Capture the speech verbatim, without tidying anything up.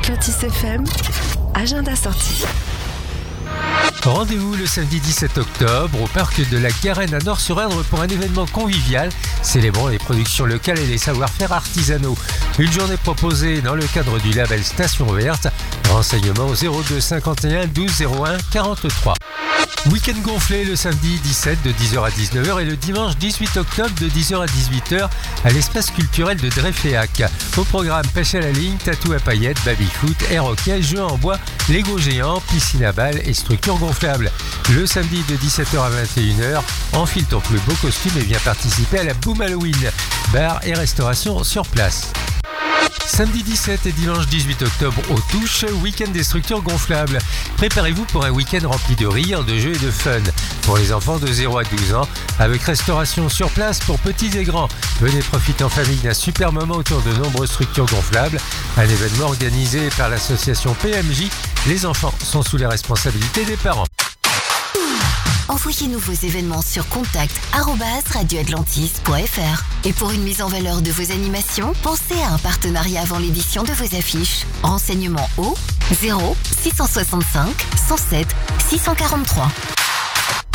Atlantis F M, agenda sorti. Rendez-vous le samedi dix-sept octobre au parc de la Garenne à Nort-sur-Erdre pour un événement convivial célébrant les productions locales et les savoir-faire artisanaux. Une journée proposée dans le cadre du label Station Verte. Renseignements au zéro deux cinquante et un douze zéro un quarante-trois. Week-end gonflé le samedi dix-sept de dix heures à dix-neuf heures et le dimanche dix-huit octobre de dix heures à dix-huit heures à l'espace culturel de Dreyféac. Au programme pêche à la ligne, tatou à paillettes, baby-foot, air hockey, jeux en bois, Lego géant, piscine à balles et structures gonflables. Le samedi de dix-sept heures à vingt et une heures, enfile ton plus beau costume et viens participer à la Boom Halloween. Bar et restauration sur place. Samedi dix-sept et dimanche dix-huit octobre aux Touches, week-end des structures gonflables. Préparez-vous pour un week-end rempli de rire, de jeux et de fun. Pour les enfants de zéro à douze ans, avec restauration sur place pour petits et grands. Venez profiter en famille d'un super moment autour de nombreuses structures gonflables. Un événement organisé par l'association P M J. Les enfants sont sous la responsabilité des parents. Envoyez-nous vos événements sur contact arobase radio atlantis point f r. Et pour une mise en valeur de vos animations, pensez à un partenariat avant l'édition de vos affiches. Renseignements au zéro six cent soixante-cinq cent sept six cent quarante-trois.